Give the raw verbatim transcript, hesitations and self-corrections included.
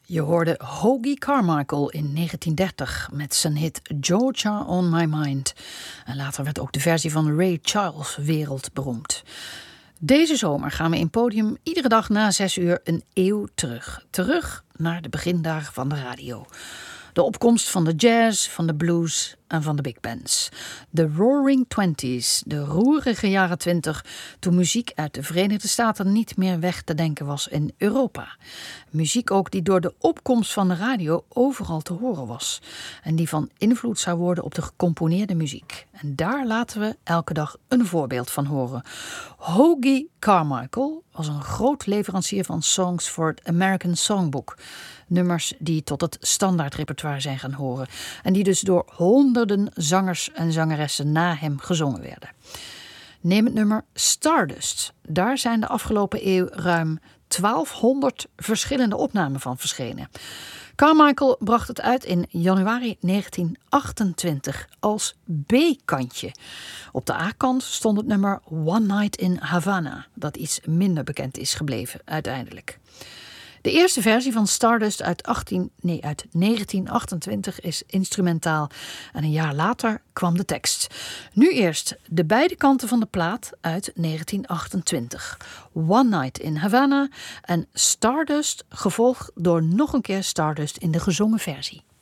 Je hoorde Hoagy Carmichael in negentien dertig met zijn hit Georgia on My Mind. En later werd ook de versie van Ray Charles wereldberoemd. Deze zomer gaan we in Podium iedere dag na zes uur een eeuw terug. Terug naar de begindagen van de radio. De opkomst van de jazz, van de blues en van de big bands. De Roaring Twenties, de roerige jaren twintig, toen muziek uit de Verenigde Staten niet meer weg te denken was in Europa. Muziek ook die door de opkomst van de radio overal te horen was. En die van invloed zou worden op de gecomponeerde muziek. En daar laten we elke dag een voorbeeld van horen. Hoagy Carmichael was een groot leverancier van songs voor het American Songbook. Nummers die tot het standaardrepertoire zijn gaan horen. En die dus door honderden zangers en zangeressen na hem gezongen werden. Neem het nummer Stardust. Daar zijn de afgelopen eeuw ruim twaalfhonderd verschillende opnamen van verschenen. Carmichael bracht het uit in januari negentien achtentwintig als B-kantje. Op de A-kant stond het nummer One Night in Havana, dat iets minder bekend is gebleven uiteindelijk. De eerste versie van Stardust uit, achttien, nee, uit negentien achtentwintig is instrumentaal en een jaar later kwam de tekst. Nu eerst de beide kanten van de plaat uit negentien achtentwintig. One Night in Havana en Stardust, gevolgd door nog een keer Stardust in de gezongen versie.